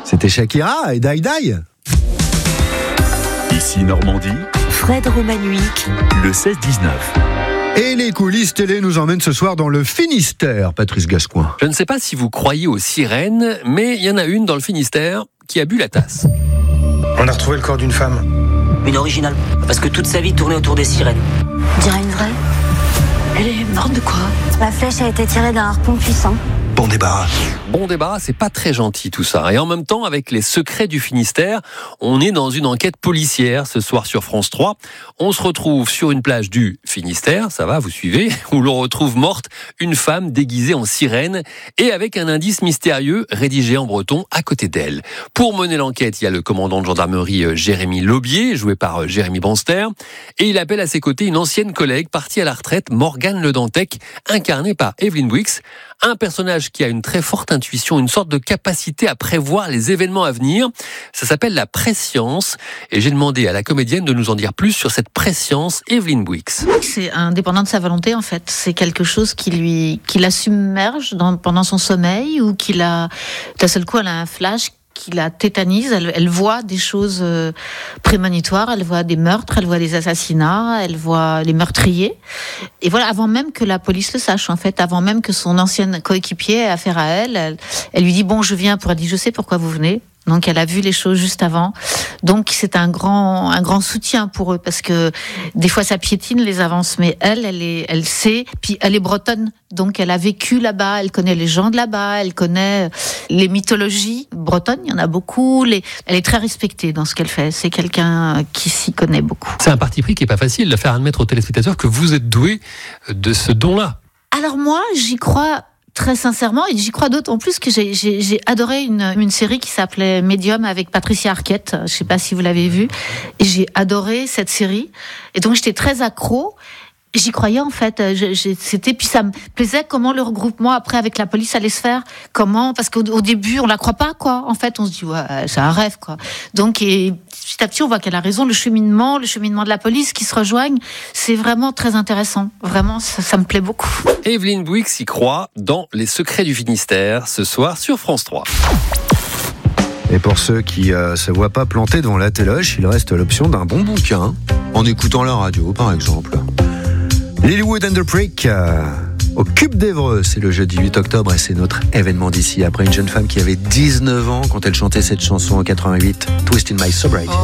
C'était Shakira et Die Die. Ici Normandie, Fred Romanovic, le 16-19. Et les coulisses télé nous emmènent ce soir dans le Finistère, Patrice Gascoin. Je ne sais pas si vous croyez aux sirènes, mais il y en a une dans le Finistère qui a bu la tasse. On a retrouvé le corps d'une femme. Une originale, parce que toute sa vie tournait autour des sirènes. on dirait une vraie. Elle est morte de quoi? La flèche a été tirée d'un harpon puissant. Bon débarras. Bon débarras, c'est pas très gentil tout ça. Et en même temps, avec les secrets du Finistère, on est dans une enquête policière ce soir sur France 3. On se retrouve sur une plage du Finistère, ça va, vous suivez, où l'on retrouve morte une femme déguisée en sirène et avec un indice mystérieux rédigé en breton à côté d'elle. Pour mener l'enquête, il y a le commandant de gendarmerie Jérémy Laubier, joué par Jérémy Banster, et il appelle à ses côtés une ancienne collègue partie à la retraite, Morgane Le Dantec, incarnée par Evelyn Wix, un personnage qui a une très forte intuition, une sorte de capacité à prévoir les événements à venir. Ça s'appelle la prescience. Et j'ai demandé à la comédienne de nous en dire plus sur cette prescience, Evelyn Wix. C'est indépendant de sa volonté, en fait. C'est quelque chose qui la submerge pendant son sommeil ou d'un seul coup, elle a un flash qui la tétanise, elle voit des choses prémonitoires, elle voit des meurtres, elle voit des assassinats, elle voit les meurtriers. Et voilà, avant même que la police le sache, en fait, avant même que son ancienne coéquipier ait affaire à elle lui dit « Bon, je viens », pour elle dit « Je sais pourquoi vous venez ». Donc elle a vu les choses juste avant. Donc c'est un grand soutien pour eux parce que des fois ça piétine les avances, mais elle sait. Puis elle est bretonne, donc elle a vécu là-bas, elle connaît les gens de là-bas, elle connaît les mythologies bretonnes. Il y en a beaucoup. Elle est très respectée dans ce qu'elle fait. C'est quelqu'un qui s'y connaît beaucoup. C'est un parti pris qui est pas facile de faire admettre aux téléspectateurs que vous êtes doué de ce don-là. Alors moi, j'y crois. Très sincèrement, et j'y crois d'autant plus que j'ai adoré une série qui s'appelait Medium avec Patricia Arquette. Je sais pas si vous l'avez vue. Et j'ai adoré cette série. Et donc j'étais très accro. J'y croyais en fait. Puis ça me plaisait comment le regroupement après avec la police allait se faire. Parce qu'au début on la croit pas quoi. En fait on se dit ouais c'est un rêve quoi. Donc et petit à petit on voit qu'elle a raison. Le cheminement de la police qui se rejoignent, c'est vraiment très intéressant. Vraiment ça me plaît beaucoup. Evelyn Wix y croit dans Les Secrets du Finistère ce soir sur France 3. Et pour ceux qui se voient pas plantés devant la téloche, il reste l'option d'un bon bouquin, en écoutant la radio par exemple. Lilywood and the Prick au Cube d'Évreux, c'est le jeudi 8 octobre et c'est notre événement d'ici. Après une jeune femme qui avait 19 ans quand elle chantait cette chanson en 88, Twist in My Sobriety.